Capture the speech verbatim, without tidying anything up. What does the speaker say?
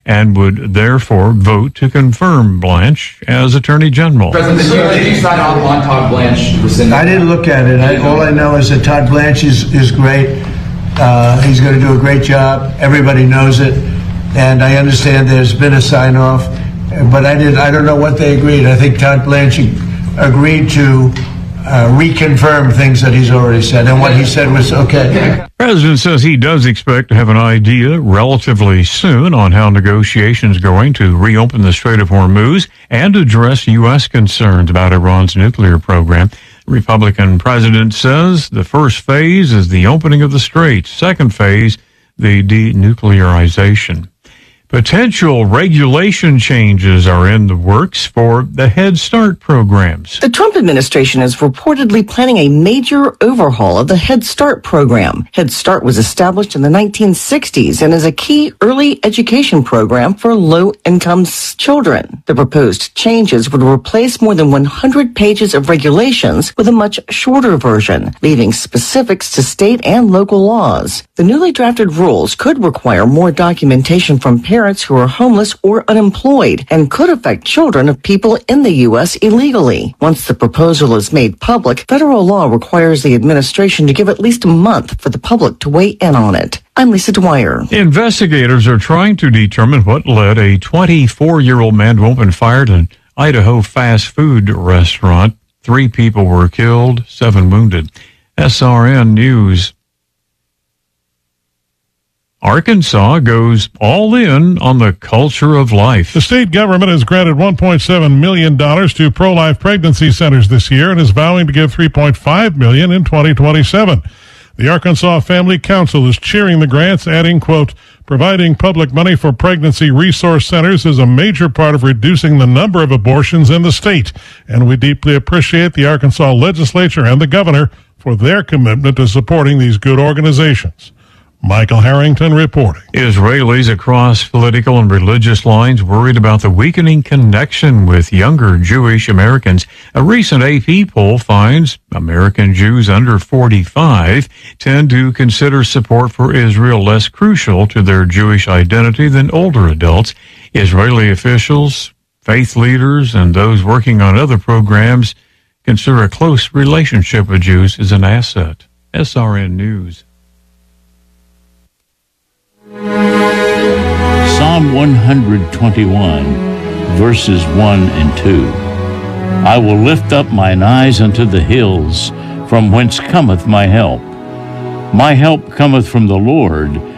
and would therefore vote to confirm Blanche as Attorney General. President, did you, did you sign off on Todd Blanche rescinding? I didn't look at it. I, all I know is that Todd Blanche is, is great. Uh, he's going to do a great job. Everybody knows it. And I understand there's been a sign-off, but I did. I don't know what they agreed. I think Todd Blanche agreed to uh, reconfirm things that he's already said, and what he said was okay. The president says he does expect to have an idea relatively soon on how negotiations are going to reopen the Strait of Hormuz and address U S concerns about Iran's nuclear program. The Republican president says the first phase is the opening of the strait. Second phase, the denuclearization. Potential regulation changes are in the works for the Head Start programs. The Trump administration is reportedly planning a major overhaul of the Head Start program. Head Start was established in the nineteen sixties and is a key early education program for low-income children. The proposed changes would replace more than one hundred pages of regulations with a much shorter version, leaving specifics to state and local laws. The newly drafted rules could require more documentation from parents who are homeless or unemployed and could affect children of people in the U S illegally. Once the proposal is made public, federal law requires the administration to give at least a month for the public to weigh in on it. I'm Lisa Dwyer. Investigators are trying to determine what led a twenty-four-year-old man to open fire at an Idaho fast food restaurant. Three people were killed, seven wounded. S R N News. Arkansas goes all in on the culture of life. The state government has granted one point seven million dollars to pro-life pregnancy centers this year and is vowing to give three point five million dollars in twenty twenty-seven. The Arkansas Family Council is cheering the grants, adding, quote, providing public money for pregnancy resource centers is a major part of reducing the number of abortions in the state, and we deeply appreciate the Arkansas legislature and the governor for their commitment to supporting these good organizations. Michael Harrington reporting. Israelis across political and religious lines worried about the weakening connection with younger Jewish Americans. A recent A P poll finds American Jews under forty-five tend to consider support for Israel less crucial to their Jewish identity than older adults. Israeli officials, faith leaders, and those working on other programs consider a close relationship with Jews as an asset. S R N News. Psalm one twenty-one, verses one and two. I will lift up mine eyes unto the hills, from whence cometh my help. My help cometh from the Lord,